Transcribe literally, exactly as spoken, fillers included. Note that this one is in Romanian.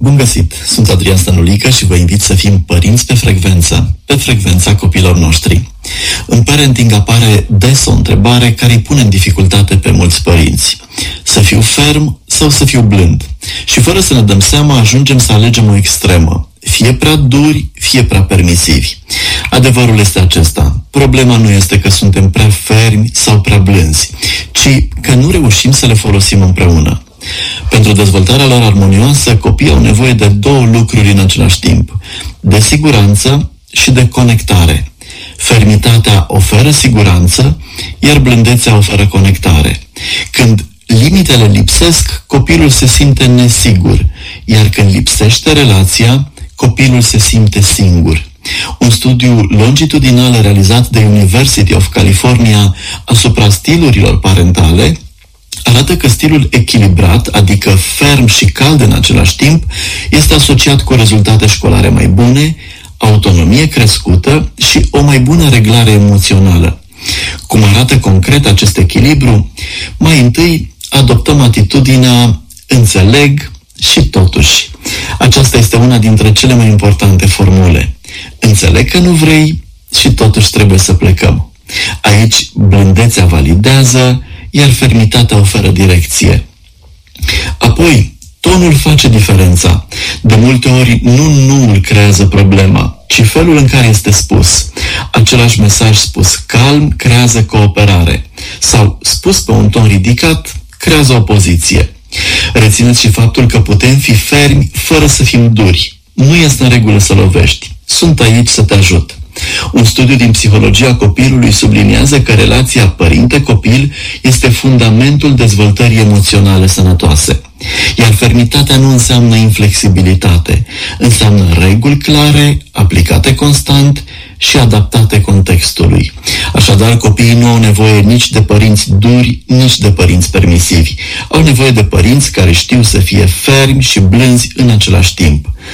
Bun găsit! Sunt Adrian Stănulică și vă invit să fim părinți pe frecvență, pe frecvența copilor noștri. În parenting apare des o întrebare care îi pune în dificultate pe mulți părinți. Să fiu ferm sau să fiu blând? Și fără să ne dăm seama, ajungem să alegem o extremă. Fie prea duri, fie prea permisivi. Adevărul este acesta. Problema nu este că suntem prea fermi sau prea blânzi, ci că nu reușim să le folosim împreună. Pentru dezvoltarea lor armonioasă, copiii au nevoie de două lucruri în același timp: de siguranță și de conectare. Fermitatea oferă siguranță, iar blândețea oferă conectare. Când limitele lipsesc, copilul se simte nesigur, iar când lipsește relația, copilul se simte singur. Un studiu longitudinal realizat de University of California asupra stilurilor parentale arată că stilul echilibrat, adică ferm și cald în același timp, este asociat cu rezultate școlare mai bune, autonomie crescută și o mai bună reglare emoțională. Cum arată concret acest echilibru? Mai întâi adoptăm atitudinea înțeleg și totuși. Aceasta este una dintre cele mai importante formule. Înțeleg că nu vrei și totuși trebuie să plecăm. Aici blândețea validează, iar fermitatea oferă direcție. Apoi, tonul face diferența. De multe ori nu nuul creează problema, ci felul în care este spus. Același mesaj spus calm creează cooperare, sau spus pe un ton ridicat creează opoziție. Rețineți și faptul că putem fi fermi fără să fim duri. Nu este în regulă să lovești. Sunt aici să te ajut. Un studiu din psihologia copilului subliniază că relația părinte-copil este fundamentul dezvoltării emoționale sănătoase. Iar fermitatea nu înseamnă inflexibilitate, înseamnă reguli clare, aplicate constant și adaptate contextului. Așadar, copiii nu au nevoie nici de părinți duri, nici de părinți permisivi. Au nevoie de părinți care știu să fie fermi și blânzi în același timp.